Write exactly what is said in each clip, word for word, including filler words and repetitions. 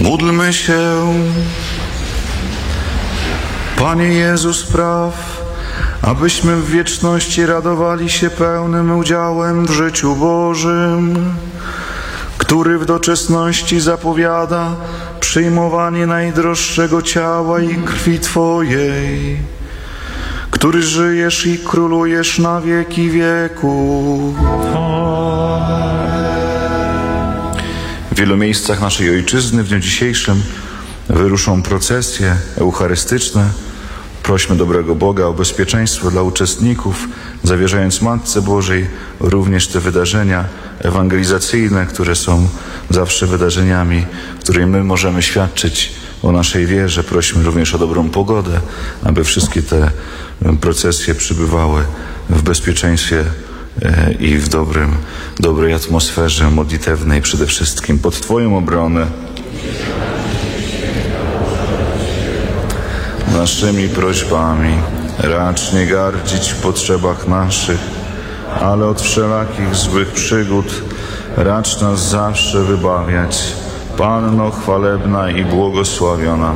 Módlmy się. Panie Jezu, spraw, abyśmy w wieczności radowali się pełnym udziałem w życiu Bożym, który w doczesności zapowiada przyjmowanie najdroższego ciała i krwi Twojej, który żyjesz i królujesz na wieki wieków. W wielu miejscach naszej Ojczyzny w dniu dzisiejszym wyruszą procesje eucharystyczne. Prośmy dobrego Boga o bezpieczeństwo dla uczestników, zawierzając Matce Bożej również te wydarzenia ewangelizacyjne, które są zawsze wydarzeniami, w których my możemy świadczyć o naszej wierze. Prośmy również o dobrą pogodę, aby wszystkie te procesje przybywały w bezpieczeństwie i w dobrym, dobrej atmosferze modlitewnej przede wszystkim. Pod Twoją obronę naszymi prośbami racz nie gardzić w potrzebach naszych, ale od wszelakich złych przygód racz nas zawsze wybawiać. Panno chwalebna i błogosławiona,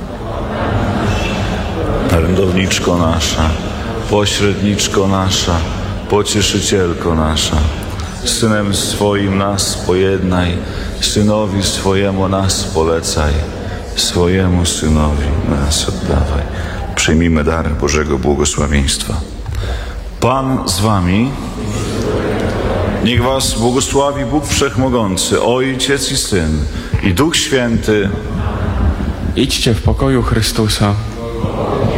orędowniczko nasza, pośredniczko nasza, pocieszycielko nasza, Synem swoim nas pojednaj, Synowi swojemu nas polecaj, swojemu Synowi nas oddawaj. Przyjmijmy dar Bożego błogosławieństwa. Pan z wami. Niech was błogosławi Bóg Wszechmogący, Ojciec i Syn i Duch Święty. Idźcie w pokoju Chrystusa.